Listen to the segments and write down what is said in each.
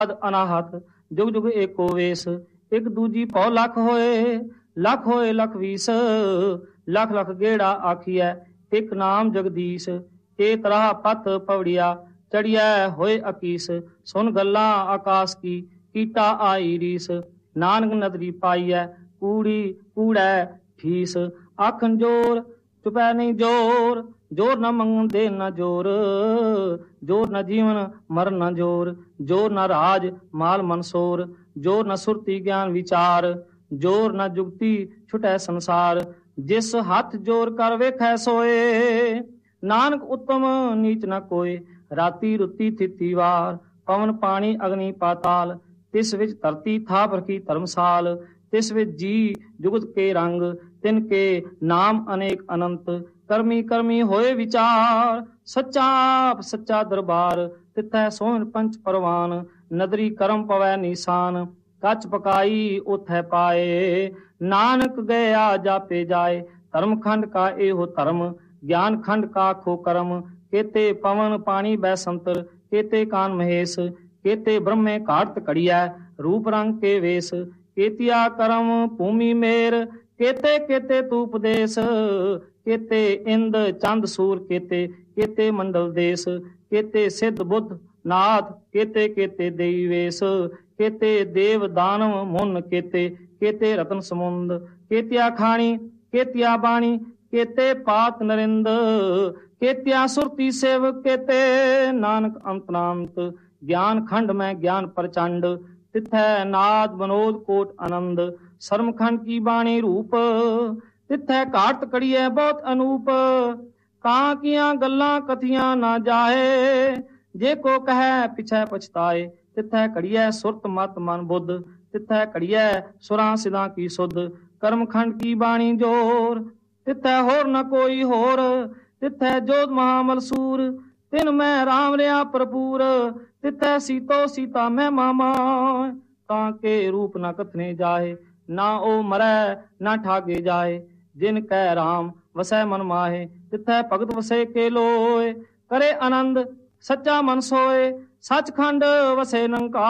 ਅਨਾਹਤ ਜੁਗ ਜੁਗ ਏਕੋ ਵੇਸ। ਇੱਕ ਦੂਜੀ ਪੌ ਲੱਖ ਹੋਏ ਲੱਖ ਵੀਸ। ਲੱਖ ਲੱਖ ਗੇੜਾ ਆਖੀਐ ਇੱਕ ਨਾਮ ਜਗਦੀਸ਼। ਏਕ ਰਾਹ ਪਥ ਪਵੜਿਆ ਚੜਿਐ ਹੋਏ ਅਕੀਸ। ਸੁਨ ਗੱਲਾਂ ਆਕਾਸ਼ ਕੀ ਕੀਟਾ ਆਈ ਰੀਸ। ਨਾਨਕ ਨਦਰੀ ਪਾਈਐ ਕੂੜੀ ਕੂੜੈ ਠੀਸ। ਆਖਣ ਜੋਰ ਚੁਪੈ ਨਹੀਂ ਜੋਰ। ਜੋਰ ਨਾ ਮੰਗਦੇ ਨਾ ਜੋਰ। ਜੋਰ ਨਾ ਜੀਵਨ ਮਰਨ ਨਾ ਜੋਰ। ਜੋਰ ਨਾ ਰਾਜ ਮਾਲ ਮਨਸੋਰ। ਜੋਰ ਨਾ ਸੁਰਤੀ ਗਿਆਨ ਵਿਚਾਰ। ਜੋਰ ਨਾ ਜੁਗਤੀ ਛੁਟੈ ਸੰਸਾਰ। ਜਿਸ ਹੱਥ ਜੋਰ ਕਰ ਵੇਖੈ ਸੋਏ। ਨਾਨਕ ਉੱਤਮ ਨੀਚ ਨਾ ਕੋਏ। ਰਾਤੀ ਰੁੱਤੀ ਥਿਤੀ ਵਾਰ। ਪਵਨ ਪਾਣੀ ਅਗਨੀ ਪਾਤਾਲ। ਤਿਸ ਵਿੱਚ ਧਰਤੀ ਥਾਪ ਰਖੀ ਧਰਮਸਾਲ। ਤਿਸ ਵਿੱਚ ਜੀ ਜੁਗਤ ਕੇ ਰੰਗ। ਤਿਨ ਕੇ ਨਾਮ ਅਨੇਕ ਅਨੰਤ। ਕਰਮੀ ਕਰਮੀ ਹੋਏ ਵਿਚਾਰ। ਸੱਚਾ ਆਪ ਸੱਚਾ ਦਰਬਾਰ। ਤਿਥੈ ਸੋਹਣ ਪੰਚ ਪਰਵਾਨ। ਨਦਰੀ ਕਰਮ ਪਵੈ ਨੀਸਾਨ। ਕੱਚ ਪਕਾਈ ਉਥੈ ਪਾਏ। ਨਾਨਕ ਗਿਆ ਜਾਪੇ ਜਾਏ। ਧਰਮ ਖੰਡ ਕਾ ਇਹੋ ਧਰਮ। ਗਿਆਨ ਖੰਡ ਕਾ ਖੋ ਕਰਮ। ਕੇਤੇ ਪਵਨ ਪਾਣੀ ਬੈ ਸੰਤਰ। ਕੇਤੇ ਕਾਨ ਮਹੇਸ਼। ਕੇਤੇ ਬ੍ਰਹਮੇ ਘਾਟ ਘੜੀਐ ਰੂਪ ਰੰਗ ਕੇ ਵੇਸ। ਕੇਤੀਆ ਕਰਮ ਭੂਮੀ ਮੇਰ। ਕੇਤੇ ਕੇਤੇ ਤੂਪ ਦੇਸ। ਕੇਤੇ ਇੰਦ ਚੰਦ ਸੂਰ। ਕੇਤੇ ਕੇਤੇ ਮੰਡਲ ਦੇਸ। ਕੇਤੇ ਸਿੱਧ ਬੁੱਧ ਨਾਥ। ਕੇਤੇ ਕੇਤੇ ਦੇਈ ਵੇਸ। ਕੇਤੇ ਦੇਵ ਦਾਨਵ ਮੁਨ। ਕੇਤੇ ਕੇਤੇ ਰਤਨ ਸਮੁੰਦ। ਕੇਤਿਆ ਖਾਣੀ ਕੇਤਿਆ ਬਾਣੀ। ਕੇਤੇ ਪਾਤ ਨਰਿੰਦ। ਕੇਤਿਆ ਸੁਰਤੀ ਸੇਵ। ਕੇਤੇ ਨਾਨਕ ਅੰਤਨਾੰਤ। ਗਿਆਨ ਖੰਡ ਮੈਂ ਗਿਆਨ ਪ੍ਰਚੰਡ। ਤਿਥੈ ਨਾਦ ਬਨੋਦ ਕੋਟ ਆਨੰਦ। ਸਰਮ ਖੰਡ ਕੀ ਬਾਣੀ ਰੂਪ। ਤਿਥੈ ਘਾਟ ਕੜੀਐ ਬਹੁਤ ਅਨੂਪ। ਕਾਂ ਕੀਆਂ ਗੱਲਾਂ ਕਥੀਆਂ ਨਾ ਜਾਹੇ। ਜੇ ਕੋ ਕਹੈ ਪਿਛੈ ਪਛਤਾਏ। ਤਿਥੈ ਘੜੀਐ ਸੁਰਤ ਮਤ ਮਨ ਬੁੱਧ। ਤਿਥੈ ਘੜੀਐ ਸੁਰਾਂ ਸਿਦਾਂ ਕੀ ਸੁਧ। ਕਰਮ ਖੰਡ ਕੀ ਬਾਣੀ ਜੋਰ। ਤਿਥੈ ਹੋਰ ਨ ਕੋਈ ਹੋਰ। ਤਿਥੈ ਜੋਤ ਮਹਾਮਲ ਸੂਰ। ਤਿਨ ਮੈਂ ਰਾਮ ਰਿਆ ਭਰਪੂਰ। ਤਿਥੈ ਸੀਤੋ ਸੀਤਾ ਮੈਂ ਮਾਮਾ। ਤਾਂ ਕੇ ਰੂਪ ਨ ਕਥਨੇ ਜਾਏ। ਨਾ ਉਹ ਮਰੈ ਨਾ ਠਾਗੇ ਜਾਏ। ਜਿਨ ਕੈ ਰਾਮ ਵਸੈ ਮਨ ਮਾਹੇ। ਤਿਥੈ ਭਗਤ ਵਸੇ ਕੇ ਲੋਏ। ਕਰੇ ਆਨੰਦ ਸੱਚਾ ਮਨ ਸੋਏ। ਸੱਚਖੰਡ ਵਸੇ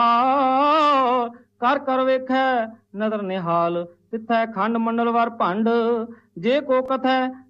ਨਿਰੰਕਾਰ। ਕਰ ਕਰ ਵੇਖੈ ਨਦਰ ਨਿਹਾਲ। ਤਿਥੈ ਖੰਡ ਮੰਡਲ ਵਰ ਭੰਡ। ਜੇ ਕੋ ਕਥੈ